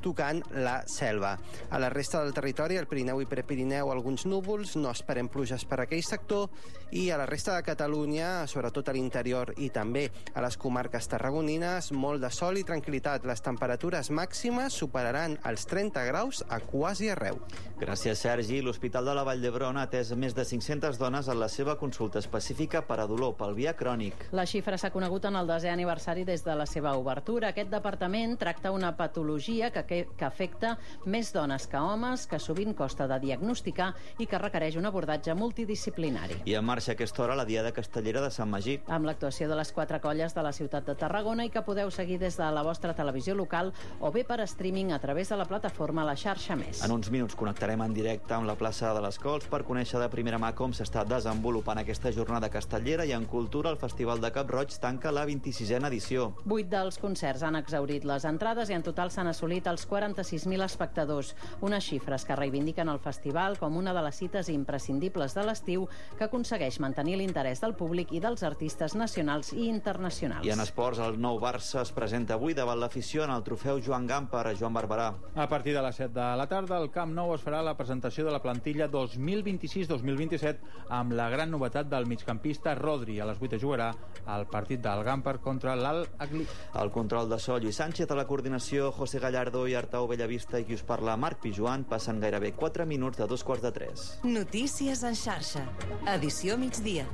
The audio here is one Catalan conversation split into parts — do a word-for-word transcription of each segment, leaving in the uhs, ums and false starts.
tocant la selva. A la resta del territori, al Pirineu i Prepirineu, alguns núvols, no esperem pluges per aquell sector, i a la resta de Catalunya, sobretot a l'interior i també a les comarques tarragonines, molt de sol i tranquil·litat. Les temperatures màximes superaran els trenta graus a quasi arreu. Gràcies, Sergi. L'Hospital de la Vall d'Hebron ha atès més de cinc-centes dones en la seva consulta específica per a dolor pelvià crònic. La xifra s'ha conegut en el desè aniversari des de la seva obertura. Aquest departament tracta una patologia que, que, que afecta més dones que homes, que sovint costa de diagnosticar i que requereix un abordatge multidisciplinari. I en marxa a aquesta hora la Diada Castellera de Sant Magí. Amb l'actuació de les quatre colles de la ciutat de Tarragona i que podeu seguir des de la vostra televisió local o bé per streaming a través de la plataforma La Xarxa Més. En uns minuts connectarem en directe amb la plaça de les Cols per conèixer de primera mà com s'està desenvolupant aquesta jornada castellera, i en cultura el Festival de Cap-roig tanca la vint-i-sisena edició. Vuit dels concerts han exhaurit les entrades i en total s'han assolit els quaranta-sis mil espectadors, unes xifres que reivindiquen el festival com una de les cites imprescindibles de l'estiu que aconsegueix mantenir l'interès del públic i dels artistes nacionals i internacionals. I en esports, el nou Barça es presenta avui davant l'afició en el trofeu Joan Gamper a Joan Barberà. A partir de les set de la tarda, al Camp Nou es farà la presentació de la plantilla dos mil vint-i-sis dos mil vint-i-set amb la gran novetat del migcampista Rodri. A les vuit jugarà el partit del Gamper contra l'Al Agli. El control de so, Lluís Sánchez, a la coordinació, José Gallardo i Artau Bellavista, i qui us parla, Marc Pijuan. Passen gairebé quatre minuts de dos quarts de tres. Notícies en xarxa. Edició migdia.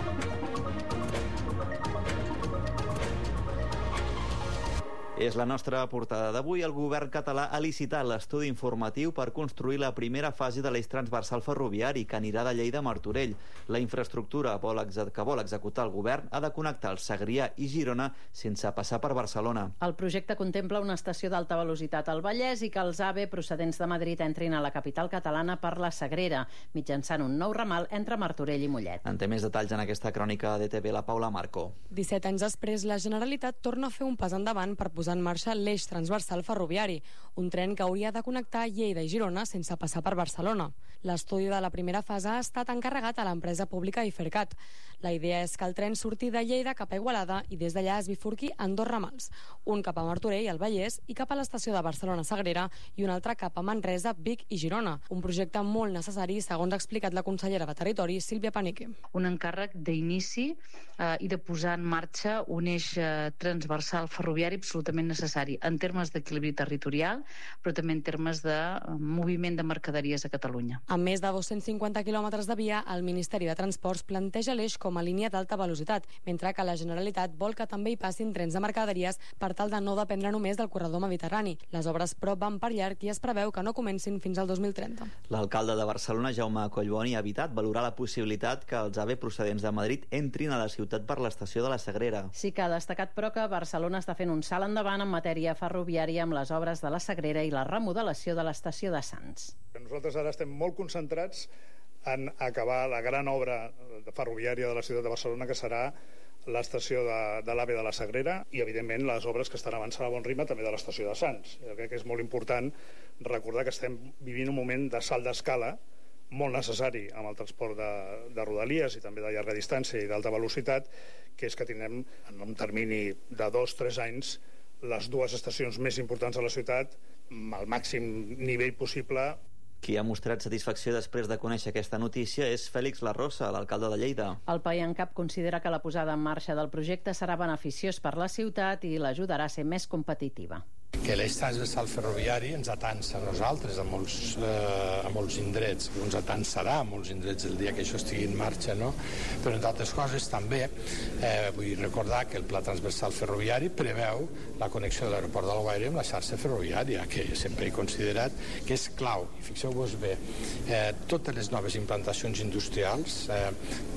És la nostra portada d'avui. El govern català ha licitat l'estudi informatiu per construir la primera fase de l'eix transversal ferroviari que anirà de Lleida a Martorell. La infraestructura que vol executar el govern ha de connectar el Segrià i Girona sense passar per Barcelona. El projecte contempla una estació d'alta velocitat al Vallès i que els AVE procedents de Madrid entrin a la capital catalana per la Sagrera, mitjançant un nou ramal entre Martorell i Mollet. En té més detalls en aquesta crònica de T V la Paula Marco. disset anys després, la Generalitat torna a fer un pas endavant per posar en marxa l'eix transversal ferroviari, un tren que hauria de connectar Lleida i Girona sense passar per Barcelona. L'estudi de la primera fase ha estat encarregat a l'empresa pública Ifercat. La idea és que el tren surti de Lleida cap a Igualada i des d'allà es bifurqui en dos ramals, un cap a Martorell, al Vallès, i cap a l'estació de Barcelona-Sagrera, i un altre cap a Manresa, Vic i Girona. Un projecte molt necessari, segons ha explicat la consellera de Territori, Sílvia Panique. Un encàrrec d'inici eh, i de posar en marxa un eix eh, transversal ferroviari absolutament necessari en termes d'equilibri territorial, però també en termes de moviment de mercaderies a Catalunya. Amb més de dos-cents cinquanta quilòmetres de via, el Ministeri de Transports planteja l'eix com a línia d'alta velocitat, mentre que la Generalitat vol que també hi passin trens de mercaderies per tal de no dependre només del corredor mediterrani. Les obres, però, van per llarg i es preveu que no comencin fins al dos mil trenta. L'alcalde de Barcelona, Jaume Collboni, ha evitat valorar la possibilitat que els AVE procedents de Madrid entrin a la ciutat per l'estació de la Sagrera. Sí que ha destacat, però, que Barcelona està fent un salt endavant en matèria ferroviària amb les obres de la Sagrera i la remodelació de l'estació de Sants. Nosaltres ara estem molt concentrats en acabar la gran obra ferroviària de la ciutat de Barcelona, que serà l'estació de, de l'AVE de la Sagrera, i evidentment les obres que estan avançant a bon ritme també de l'estació de Sants. Jo crec que és molt important recordar que estem vivint un moment de salt d'escala molt necessari amb el transport de, de rodalies i també de llarga distància i d'alta velocitat, que és que tindrem en un termini de dos o tres anys les dues estacions més importants de la ciutat al màxim nivell possible. Qui ha mostrat satisfacció després de conèixer aquesta notícia és Fèlix Larrosa, l'alcalde de Lleida. El PaiEnCap considera que la posada en marxa del projecte serà beneficiós per la ciutat i l'ajudarà a ser més competitiva. Que l'eix transversal ferroviari ens atansa a nosaltres a molts, eh, a molts indrets, ens atansarà a molts indrets el dia que això estigui en marxa, no? Però entre altres coses també eh, vull recordar que el pla transversal ferroviari preveu la connexió de l'aeroport d'Alguaire amb la xarxa ferroviària, que sempre he considerat que és clau. I fixeu-vos bé, eh, totes les noves implantacions industrials eh,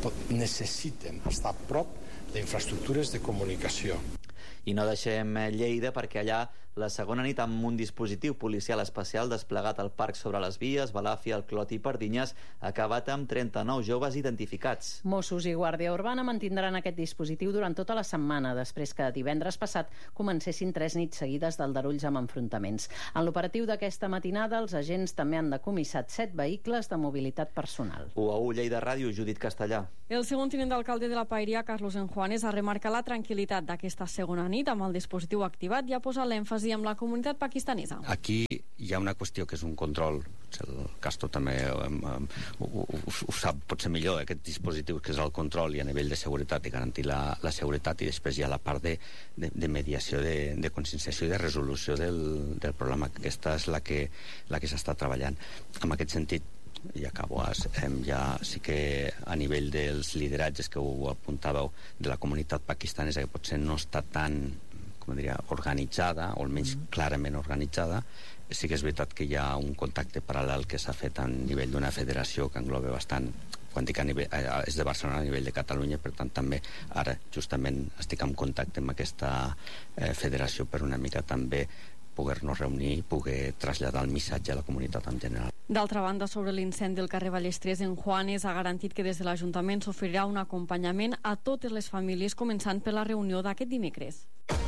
necessiten estar a prop d'infraestructures de comunicació. I no deixem Lleida, perquè allà la segona nit amb un dispositiu policial especial desplegat al parc sobre les vies, Balàfia, el Clot i Pardinyes, ha acabat amb trenta-nou joves identificats. Mossos i Guàrdia Urbana mantindran aquest dispositiu durant tota la setmana, després que divendres passat comencessin tres nits seguides d'aldarulls amb enfrontaments. En l'operatiu d'aquesta matinada, els agents també han decomissat set vehicles de mobilitat personal. u a u Lleida Ràdio, Judit Castellà. El segon tinent d'alcalde de la Paeria, Carlos Enjuanes, ha remarcat la tranquil·litat d'aquesta segona nit amb el dispositiu activat i ha posat l'èmfasi i amb la comunitat pakistanesa. Aquí hi ha una qüestió que és un control, el Castro també um, um, ho, ho, ho sap potser millor, aquest dispositiu que és el control i a nivell de seguretat i garantir la, la seguretat, i després hi ha la part de, de, de mediació, de, de conscienciació i de resolució del, del problema. Aquesta és la que, la que s'està treballant. En aquest sentit, i acabo, ja sí que a nivell dels lideratges que ho apuntàveu de la comunitat pakistanesa, que potser no està tan, com diria, organitzada, o almenys mm. clarament organitzada, sí que és veritat que hi ha un contacte paral·lel que s'ha fet a nivell d'una federació que engloba bastant, quan dic a nivell, és de Barcelona a nivell de Catalunya, per tant també ara justament estic en contacte amb aquesta eh, federació per una mica també poder-nos reunir i poder traslladar el missatge a la comunitat en general. D'altra banda, sobre l'incendi al carrer Ballestrers en Juanes, ha garantit que des de l'Ajuntament s'oferirà un acompanyament a totes les famílies, començant per la reunió d'aquest dimecres.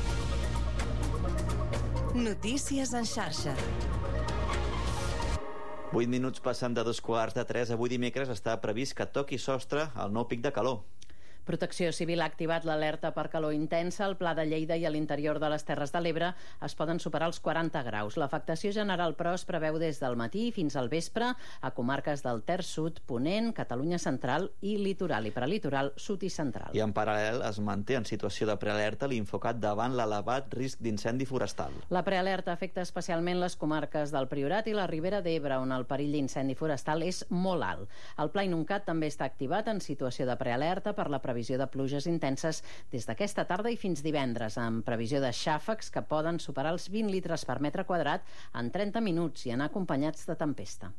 Notícies en xarxa. Vuit minuts passant de dos quarts de tres. Avui dimecres està previst que toqui sostre el nou pic de calor. Protecció Civil ha activat l'alerta per calor intensa. Al Pla de Lleida i a l'interior de les Terres de l'Ebre es poden superar els quaranta graus. L'afectació general, però, es preveu des del matí fins al vespre a comarques del Ter Sud, Ponent, Catalunya Central i Litoral, i prelitoral sud i central. I en paral·lel es manté en situació de prealerta l'Infocat davant l'elevat risc d'incendi forestal. La prealerta afecta especialment les comarques del Priorat i la Ribera d'Ebre, on el perill d'incendi forestal és molt alt. El Pla Inuncat també està activat en situació de prealerta per la previsió de pluges intenses des d'aquesta tarda i fins divendres, amb previsió de xàfecs que poden superar els vint litres per metre quadrat en trenta minuts i anar acompanyats de tempesta.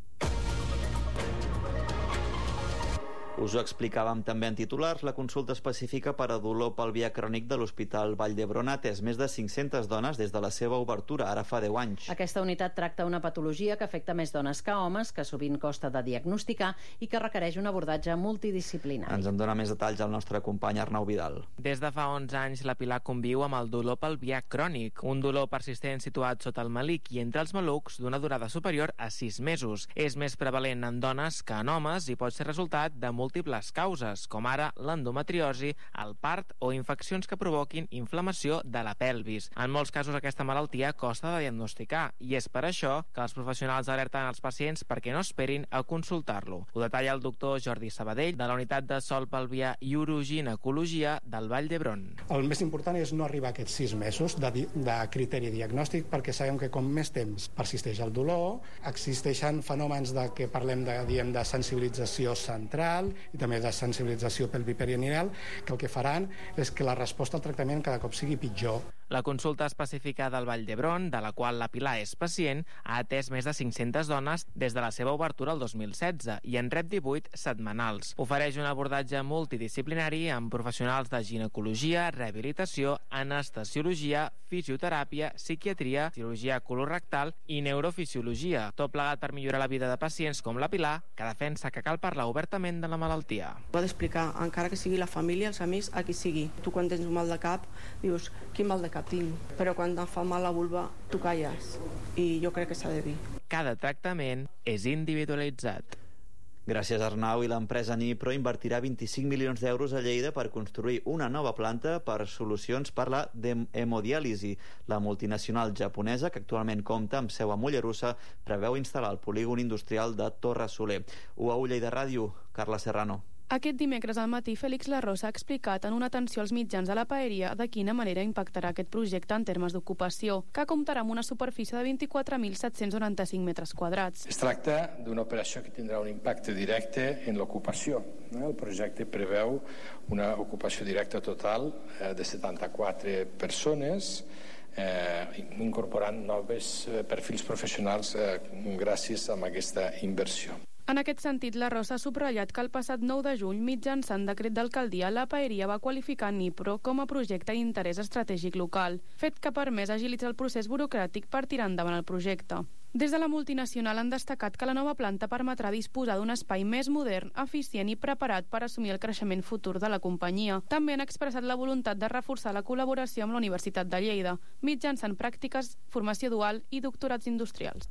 Us ho explicàvem també en titulars. La consulta específica per a dolor pelvià crònic de l'Hospital Vall d'Hebron ha atès més de cinc-centes dones des de la seva obertura, ara fa deu anys. Aquesta unitat tracta una patologia que afecta més dones que homes, que sovint costa de diagnosticar i que requereix un abordatge multidisciplinari. Ens en dona més detalls el nostre company Arnau Vidal. Des de fa onze anys, la Pilar conviu amb el dolor pelvià crònic, un dolor persistent situat sota el melic i entre els malucs d'una durada superior a sis mesos. És més prevalent en dones que en homes i pot ser resultat de múltiples causes, com ara l'endometriosi, el part o infeccions que provoquin inflamació de la pelvis. En molts casos aquesta malaltia costa de diagnosticar i és per això que els professionals alerten els pacients perquè no esperin a consultar-lo. Ho detalla el doctor Jordi Sabadell de la unitat de sol pelvià i uroginecologia del Vall d'Hebron. El més important és no arribar a aquests sis mesos de, de criteri diagnòstic, perquè sabem que com més temps persisteix el dolor, existeixen fenòmens de que parlem de, diem, de sensibilització central i també de sensibilització pelviperineal, que el que faran és que la resposta al tractament cada cop sigui pitjor. La consulta específica del Vall d'Hebron, de la qual la Pilar és pacient, ha atès més de cinc-centes dones des de la seva obertura el dos mil setze i en rep divuit setmanals. Ofereix un abordatge multidisciplinari amb professionals de ginecologia, rehabilitació, anestesiologia, fisioteràpia, psiquiatria, cirurgia colorectal i neurofisiologia. Tot plegat per millorar la vida de pacients com la Pilar, que defensa que cal parlar obertament de la malaltia. Ho ha d'explicar, encara que sigui la família, els amics, a qui sigui. Tu quan tens un mal de cap, dius, quin mal de cap tinc? Però quan et fa mal la vulva, tu calles. I jo crec que s'ha de dir. Cada tractament és individualitzat. Gràcies, Arnau. I l'empresa Nipro invertirà vint-i-cinc milions d'euros a Lleida per construir una nova planta per solucions per la hemodiàlisi. La multinacional japonesa, que actualment compta amb seu a Mollerussa, preveu instal·lar el polígon industrial de Torre Soler. U A U Lleida Ràdio, Carla Serrano. Aquest dimecres al matí, Félix Larrosa ha explicat en una atenció als mitjans de la paeria de quina manera impactarà aquest projecte en termes d'ocupació, que comptarà amb una superfície de vint-i-quatre mil set-cents noranta-cinc metres quadrats. Es tracta d'una operació que tindrà un impacte directe en l'ocupació. El projecte preveu una ocupació directa total de setanta-quatre persones, Eh, incorporant noves perfils professionals eh, gràcies a aquesta inversió. En aquest sentit, la Rosa ha subratllat que el passat nou de juny, mitjançant decret d'alcaldia, la paeria va qualificar Nipro com a projecte d'interès estratègic local, fet que ha permès agilitzar el procés burocràtic per tirar endavant el projecte. Des de la multinacional han destacat que la nova planta permetrà disposar d'un espai més modern, eficient i preparat per assumir el creixement futur de la companyia. També han expressat la voluntat de reforçar la col·laboració amb la Universitat de Lleida, mitjançant pràctiques, formació dual i doctorats industrials.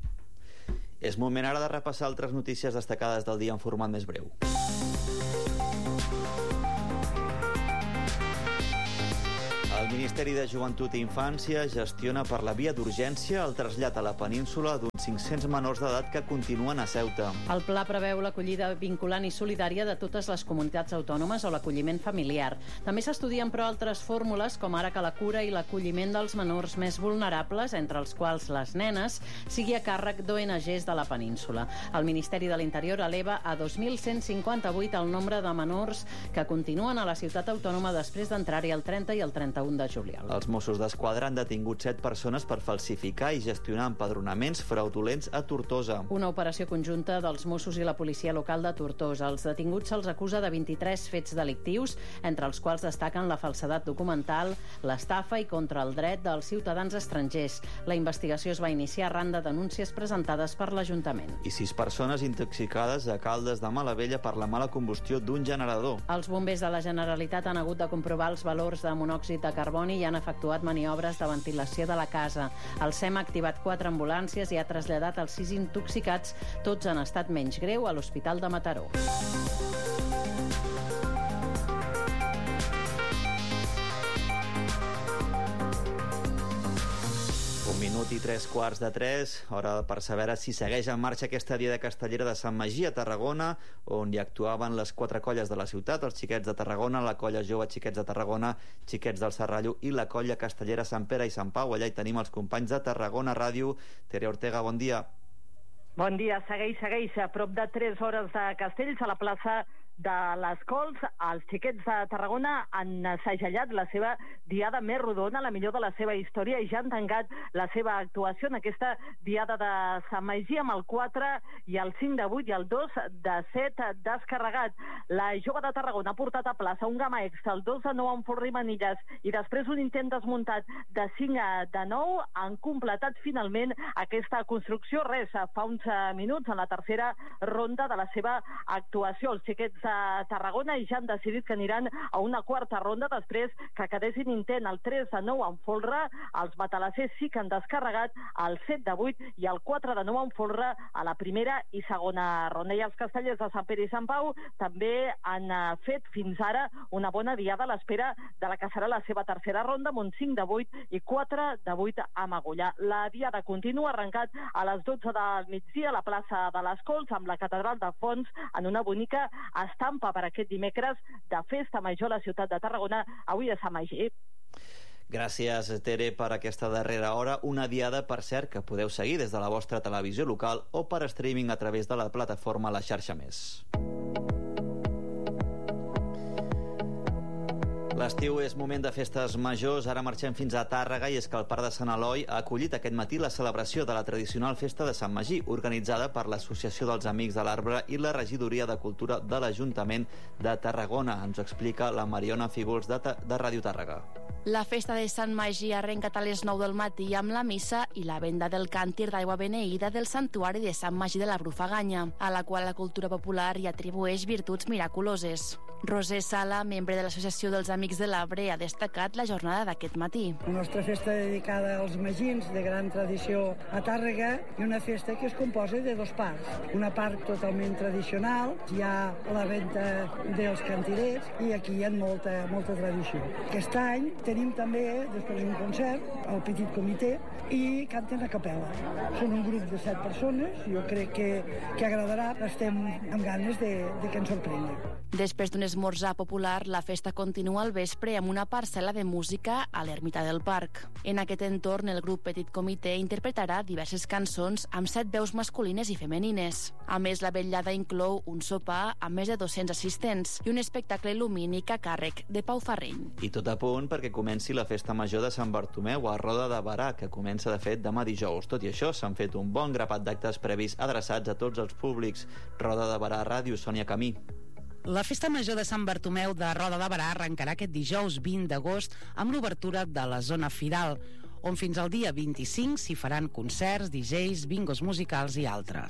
És moment ara de repassar altres notícies destacades del dia en format més breu. El Ministeri de Joventut i Infància gestiona per la via d'urgència el trasllat a la península d'uns cinc-cents menors d'edat que continuen a Ceuta. El pla preveu l'acollida vinculant i solidària de totes les comunitats autònomes o l'acolliment familiar. També s'estudien, però, altres fórmules, com ara que la cura i l'acolliment dels menors més vulnerables, entre els quals les nenes, sigui a càrrec d'O N Ges de la península. El Ministeri de l'Interior eleva a dos mil cent cinquanta-vuit el nombre de menors que continuen a la ciutat autònoma després d'entrar-hi el trenta i el trenta-un de juliol. Els Mossos d'Esquadra han detingut set persones per falsificar i gestionar empadronaments fraudulents a Tortosa. Una operació conjunta dels Mossos i la policia local de Tortosa. Els detinguts se'ls acusa de vint-i-tres fets delictius, entre els quals destaquen la falsedat documental, l'estafa i contra el dret dels ciutadans estrangers. La investigació es va iniciar arran de denúncies presentades per l'Ajuntament. I sis persones intoxicades a Caldes de Malavella per la mala combustió d'un generador. Els bombers de la Generalitat han hagut de comprovar els valors de monòxid de carboni i han efectuat maniobres de ventilació de la casa. El S E M ha activat quatre ambulàncies i ha traslladat els sis intoxicats, tots en estat menys greu, a l'Hospital de Mataró. Un minut i tres quarts de tres, hora per saber si segueix en marxa aquesta Diada Castellera de Sant Magí a Tarragona, on hi actuaven les quatre colles de la ciutat, els Xiquets de Tarragona, la colla jove Xiquets de Tarragona, Xiquets del Serrallo i la colla castellera Sant Pere i Sant Pau. Allà hi tenim els companys de Tarragona Ràdio. Tere Ortega, bon dia. Bon dia, segueix, segueix. A prop de tres hores de Castells, a la plaça de les Cols, els Xiquets de Tarragona han segellat la seva diada més rodona, la millor de la seva història, i ja han tancat la seva actuació en aquesta diada de Sant Magí amb el quatre i el cinc de vuit i el dos de set descarregat. La jove de Tarragona ha portat a plaça un gamma extra, el dos de nou amb forri manilles, i després un intent desmuntat de cinc de nou han completat finalment aquesta construcció. Res, fa uns minuts, en la tercera ronda de la seva actuació. Els Xiquets de Tarragona i ja han decidit que aniran a una quarta ronda després que quedessin intent el tres de nou en folre. Els matalassers sí que han descarregat el set de vuit i el quatre de nou en folre a la primera i segona ronda. I els castellers de Sant Pere i Sant Pau també han fet fins ara una bona diada a l'espera de la que serà la seva tercera ronda amb un cinc de vuit i quatre de vuit amb agulla. La diada continua, arrencat a les dotze del migdia a la plaça de les Cols amb la catedral de fons en una bonica estampa per aquest dimecres de festa major a la ciutat de Tarragona, avui a Sant Magí. Gràcies, Tere, per aquesta darrera hora. Una diada, per cert, que podeu seguir des de la vostra televisió local o per streaming a través de la plataforma La Xarxa Més. L'estiu és moment de festes majors. Ara marxem fins a Tàrrega, i és que el Parc de Sant Eloi ha acollit aquest matí la celebració de la tradicional festa de Sant Magí, organitzada per l'Associació dels Amics de l'Arbre i la Regidoria de Cultura de l'Ajuntament de Tarragona. Ens ho explica la Mariona Fígols de, de Ràdio Tàrrega. La festa de Sant Magí ha arrencat a les nou del matí amb la missa i la venda del càntir d'aigua beneïda del santuari de Sant Magí de la Brufaganya, a la qual la cultura popular hi atribueix virtuts miraculoses. Roser Sala, membre de l'Associació dels Amics de l'Arbre, ha destacat la jornada d'aquest matí. La nostra festa dedicada als magins, de gran tradició a Tàrrega, i una festa que es composa de dos parts. Una part totalment tradicional, hi ha la venda dels cantirets, i aquí hi ha molta, molta tradició. Aquest any tenim també, després d'un concert, el Petit Comitè, i canten a capella. Són un grup de set persones, jo crec que, que agradarà, estem amb ganes de, de que ens sorprengui. Després d'un esmorzar popular, la festa continua al vespre amb una parcel·la de música a l'ermita del parc. En aquest entorn, el grup Petit Comitè interpretarà diverses cançons amb set veus masculines i femenines. A més, la vetllada inclou un sopar amb més de dos-cents assistents i un espectacle lumínic a càrrec de Pau Farreny. I tot a punt perquè comenci la festa major de Sant Bartomeu a Roda de Berà, que comença de fet demà dijous. Tot i això, s'han fet un bon grapat d'actes previs adreçats a tots els públics. Roda de Berà Ràdio, Sònia Camí. La festa major de Sant Bartomeu de Roda de Berà arrencarà aquest dijous vint d'agost amb l'obertura de la zona Firal, on fins al dia vint-i-cinc s'hi faran concerts, D Js, bingos musicals i altres.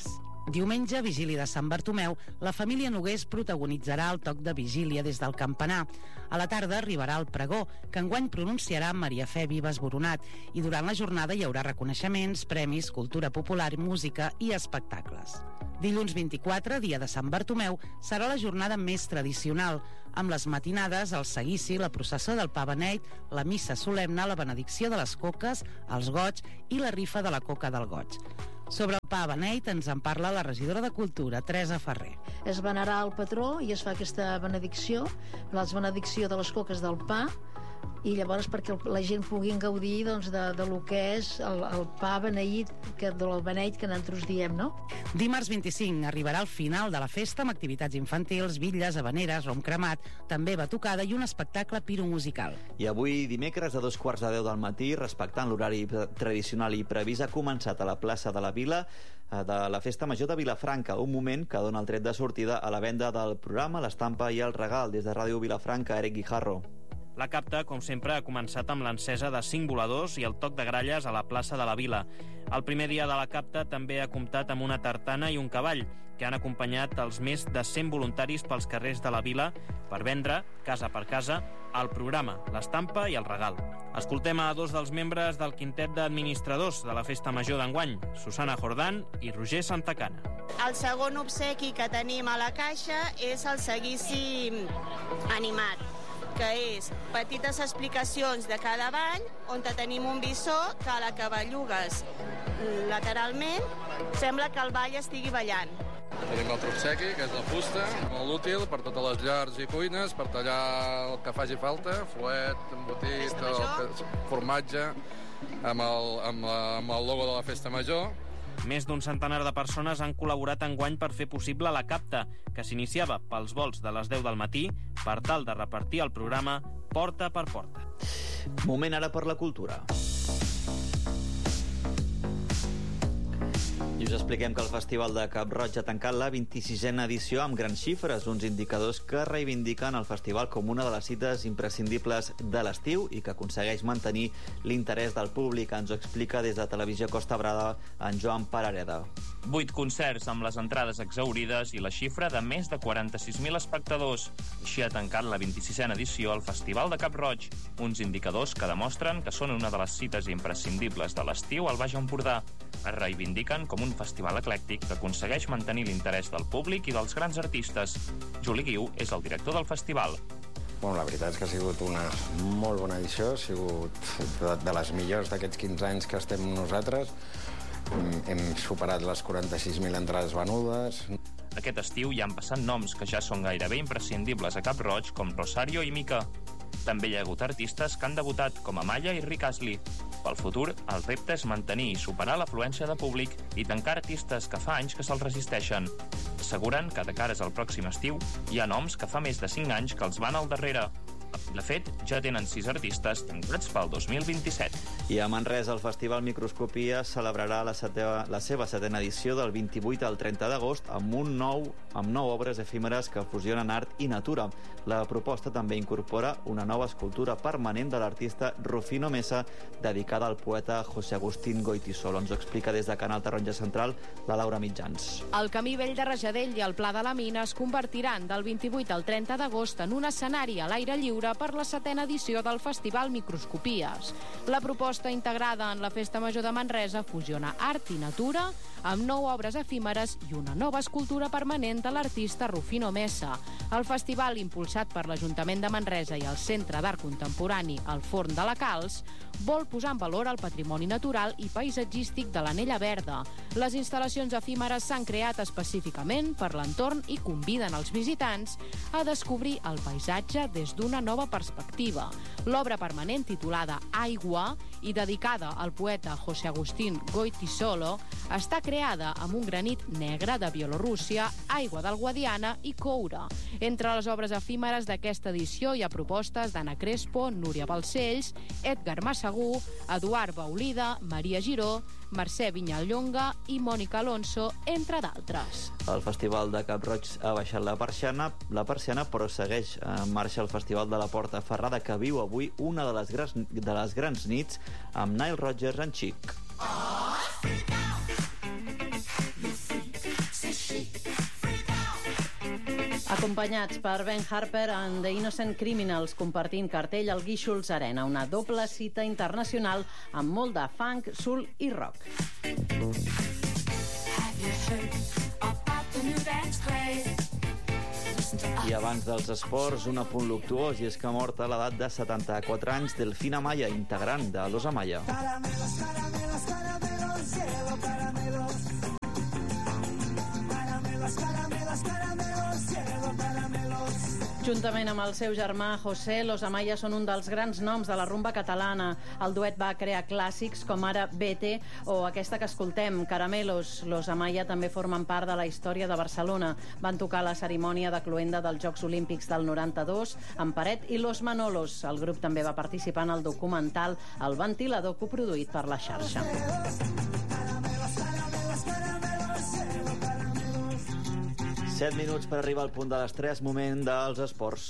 Diumenge, vigília de Sant Bartomeu, la família Nogués protagonitzarà el toc de vigília des del campanar. A la tarda arribarà el pregó, que enguany pronunciarà Maria Fe Vives Boronat, i durant la jornada hi haurà reconeixements, premis, cultura popular, música i espectacles. Dilluns vint-i-quatre, dia de Sant Bartomeu, serà la jornada més tradicional, amb les matinades, el seguici, la processó del pa beneit, la missa solemne, la benedicció de les coques, els goig i la rifa de la coca del goig. Sobre el pa beneit ens en parla la regidora de Cultura, Teresa Ferrer. Es venerarà el patró i es fa aquesta benedicció, la benedicció de les coques del pa, i llavors perquè la gent pugui gaudir doncs, de, de lo que és el, el pa beneït, que, del beneit que nosaltres diem, no? Dimarts vint-i-cinc arribarà el final de la festa amb activitats infantils, bitlles, habaneres, rom cremat, també batucada i un espectacle piromusical. I avui, dimecres, a dos quarts de deu del matí, respectant l'horari tradicional i previst, ha començat a la plaça de la Vila de la Festa Major de Vilafranca, un moment que dona el tret de sortida a la venda del programa, l'estampa i el regal. Des de Ràdio Vilafranca, Eric Guijarro. La capta, com sempre, ha començat amb l'encesa de cinc voladors i el toc de gralles a la plaça de la Vila. El primer dia de la capta també ha comptat amb una tartana i un cavall, que han acompanyat els més de cent voluntaris pels carrers de la Vila per vendre, casa per casa, el programa, l'estampa i el regal. Escoltem a dos dels membres del quintet d'administradors de la Festa Major d'enguany, Susana Jordán i Roger Santacana. El segon obsequi que tenim a la caixa és el seguici animat, que és petites explicacions de cada ball, on tenim un visor que a la que bellugues lateralment sembla que el ball estigui ballant. Tenim l'altre obsequi, que és la fusta, molt útil per totes les llars i cuines, per tallar el que faci falta, fuet, embotit, el formatge, amb el, amb, la, amb el logo de la Festa Major. Més d'un centenar de persones han col·laborat enguany per fer possible la capta, que s'iniciava pels vols de les deu del matí per tal de repartir el programa porta per porta. Moment ara per la cultura. I us expliquem que el Festival de Cap-roig ha tancat la vint-i-sisena edició amb grans xifres, uns indicadors que reivindiquen el festival com una de les cites imprescindibles de l'estiu i que aconsegueix mantenir l'interès del públic. Ens ho explica des de Televisió Costa Brava en Joan Parareda. Vuit concerts amb les entrades exhaurides i la xifra de més de quaranta-sis mil espectadors. Així ha tancat la vint-i-sisena edició al Festival de Cap-roig, uns indicadors que demostren que són una de les cites imprescindibles de l'estiu al Baix Empordà. Es reivindiquen com un festival eclèctic que aconsegueix mantenir l'interès del públic i dels grans artistes. Juli Guiu és el director del festival. Bueno, la veritat és que ha sigut una molt bona edició, ha sigut de les millors d'aquests quinze anys que estem nosaltres. Hem superat les quaranta-sis mil entrades venudes. Aquest estiu hi han passat noms que ja són gairebé imprescindibles a Cap-roig, com Rosario i Mica. També hi ha hagut artistes que han debutat, com Amaya i Rick Astley. Pel futur, el repte és mantenir i superar l'afluència de públic i tancar artistes que fa anys que se'ls resisteixen. Asseguren que de cares al pròxim estiu hi ha noms que fa més de cinc anys que els van al darrere. De fet, ja tenen sis artistes tancats pel dos mil vint-i-set. I a Manresa, el Festival Microscopia celebrarà la, seteva, la seva setena edició del vint-i-vuit al trenta d'agost amb un nou amb nou obres efímeres que fusionen art i natura. La proposta també incorpora una nova escultura permanent de l'artista Rufino Mesa dedicada al poeta José Agustín Goytisolo. Ens ho explica des de Canal Taronja Central la Laura Mitjans. El Camí Vell de Rajadell i el Pla de la Mina es convertiran del vint-i-vuit al trenta d'agost en un escenari a l'aire lliure per la setena edició del Festival Microscopies. La proposta integrada en la Festa Major de Manresa fusiona art i natura amb nou obres efímeres i una nova escultura permanent de l'artista Rufino Mesa. El festival, impulsat per l'Ajuntament de Manresa i el Centre d'Art Contemporani El Forn de la Calç, vol posar en valor el patrimoni natural i paisatgístic de l'Anella Verda. Les instal·lacions efímeres s'han creat específicament per l'entorn i conviden els visitants a descobrir el paisatge des d'una nova perspectiva. L'obra permanent titulada Aigua i dedicada al poeta José Agustín Goytisolo està creada amb un granit negre de Bielorússia, aigua del Guadiana i coure. Entre les obres efímeres d'aquesta edició hi ha propostes d'Anna Crespo, Núria Balcells, Edgar Massagú, Eduard Baulida, Maria Giró, Mercè Vinyallonga i Mònica Alonso, entre d'altres. El Festival de Cap-roig ha baixat la persiana, la persiana, però segueix en marxa el Festival de la Porta Ferrada, que viu avui una de les grans, de les grans nits amb Nile Rodgers en Chic. Oh, Acompanyats per Ben Harper and the Innocent Criminals, compartint cartell al Guíxols Arena, una doble cita internacional amb molt de funk, soul i rock. I abans dels esports, un apunt luctuós, i és que ha mort a l'edat de setanta-quatre anys Delfina Maya, integrant de Los Amaya. Caramelos, caramelos, caramelos, cielo, caramelos. Caramelos, caramelos, caramelos, cielo, caramelos. Juntament amb el seu germà José, Los Amaya són un dels grans noms de la rumba catalana. El duet va crear clàssics com ara Vete o aquesta que escoltem, Caramelos. Los Amaya també formen part de la història de Barcelona. Van tocar la cerimònia de cloenda dels Jocs Olímpics del noranta-dos amb Paret i Los Manolos. El grup també va participar en el documental El Ventilador, coproduït per la xarxa. set minuts per arribar al punt de les tres, moment dels esports.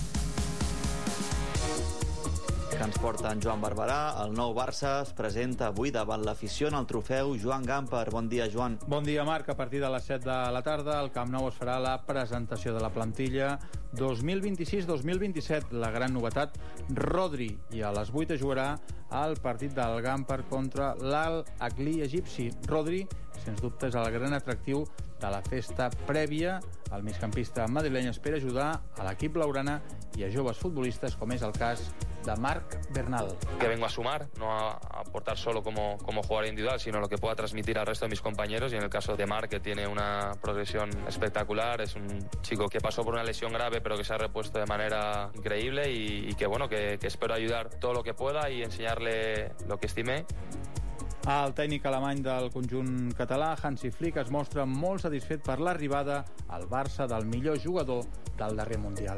Que ens porta en Joan Barberà. El nou Barça es presenta avui davant l'afició en el trofeu Joan Gamper. Bon dia, Joan. Bon dia, Marc. A partir de les set de la tarda al Camp Nou es farà la presentació de la plantilla dos mil vint-i-sis dos mil vint-i-set. La gran novetat, Rodri. I a les vuit es jugarà el partit del Gamper contra l'Al Ahly egipci. Rodri, sens dubte, és el gran atractiu de la festa prèvia. El migcampista madrileny espera ajudar a l'equip blaugrana i a joves futbolistes, com és el cas de Marc Bernal. Que vengo a sumar, no a aportar solo como, como jugador individual, sino lo que pueda transmitir al resto de mis compañeros. Y en el caso de Marc, que tiene una progresión espectacular, es un chico que pasó por una lesión grave, pero que se ha repuesto de manera increíble y, y que, bueno, que, que espero ayudar todo lo que pueda y enseñarle lo que estimé. El tècnic alemany del conjunt català, Hansi Flick, es mostra molt satisfet per l'arribada al Barça del millor jugador del darrer Mundial.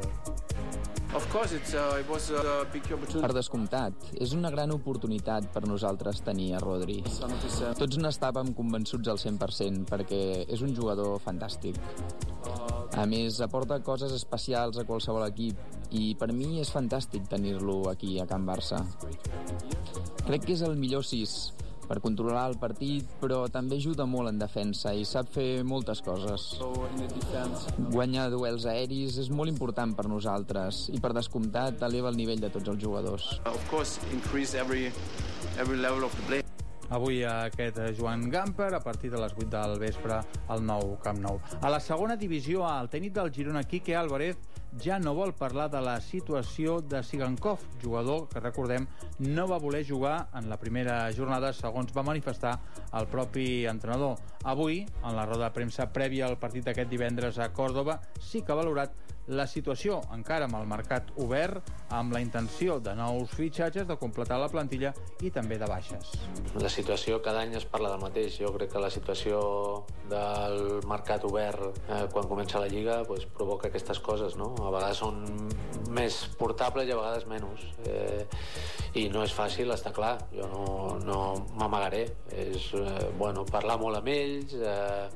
Per descomptat, és una gran oportunitat per nosaltres tenir a Rodri. Tots n'estàvem convençuts al cent per cent perquè és un jugador fantàstic. A més, aporta coses especials a qualsevol equip i per mi és fantàstic tenir-lo aquí a Can Barça. Crec que és el millor sis per controlar el partit, però també ajuda molt en defensa i sap fer moltes coses. Guanyar duels aeris és molt important per nosaltres i, per descomptat, eleva el nivell de tots els jugadors. Avui aquest Joan Gamper, a partir de les vuit del vespre, al nou Camp Nou. A la segona divisió A, el tècnic del Girona, Quique Álvarez, ja no vol parlar de la situació de Sigankov, jugador que, recordem, no va voler jugar en la primera jornada, segons va manifestar el propi entrenador. Avui, en la roda de premsa prèvia al partit d'aquest divendres a Còrdova, sí que ha valorat la situació, encara amb el mercat obert, amb la intenció de nous fitxatges, de completar la plantilla i també de baixes. La situació, cada any es parla del mateix. Jo crec que la situació del mercat obert eh, quan comença la Lliga pues, provoca aquestes coses, no? A vegades són més portables i a vegades menys. Eh, I no és fàcil, està clar. Jo no, no m'amagaré. És eh, bueno, parlar molt amb ells, eh,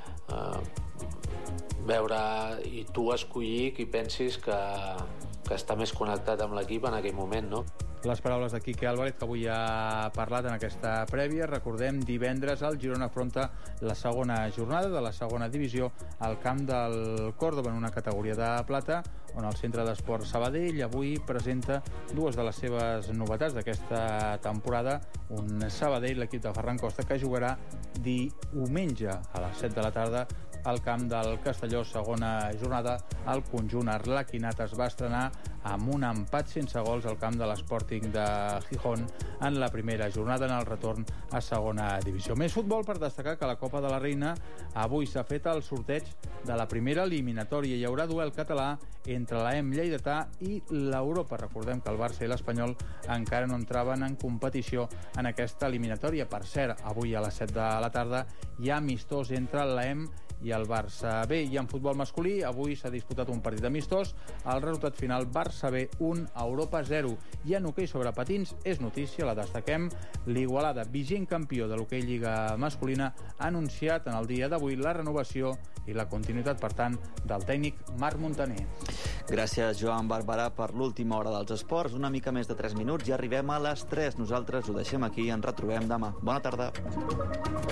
eh, veure i tu escollir qui pensis que, que està més connectat amb l'equip en aquell moment, no? Les paraules de Quique Álvarez, que avui ha parlat en aquesta prèvia. Recordem, divendres el Girona afronta la segona jornada de la segona divisió al camp del Còrdova, en una categoria de plata, on el Centre d'Esport Sabadell avui presenta dues de les seves novetats d'aquesta temporada. Un Sabadell, l'equip de Ferran Costa, que jugarà diumenge a les set de la tarda al camp del Castelló. Segona jornada, el conjunt arlequinat es va estrenar amb un empat sense gols al camp de l'Sporting de Gijón en la primera jornada, en el retorn a segona divisió. Més futbol per destacar que a la Copa de la Reina avui s'ha fet el sorteig de la primera eliminatòria. Hi haurà duel català entre l'A E M lleidatà i l'Europa. Recordem que el Barça i l'Espanyol encara no entraven en competició en aquesta eliminatòria. Per cert, avui a les set de la tarda hi ha amistós entre l'A E M i el Barça B. I en futbol masculí, avui s'ha disputat un partit amistós. El resultat final, Barça B un, Europa zero. I en hoquei sobre patins és notícia, la destaquem, l'Igualada, vigent campió de l'hoquei Lliga masculina, ha anunciat en el dia d'avui la renovació i la continuïtat, per tant, del tècnic Marc Montaner. Gràcies, Joan Barberà, per l'última hora dels esports. Una mica més de tres minuts i arribem a les tres. Nosaltres ho deixem aquí i ens retrobem demà. Bona tarda.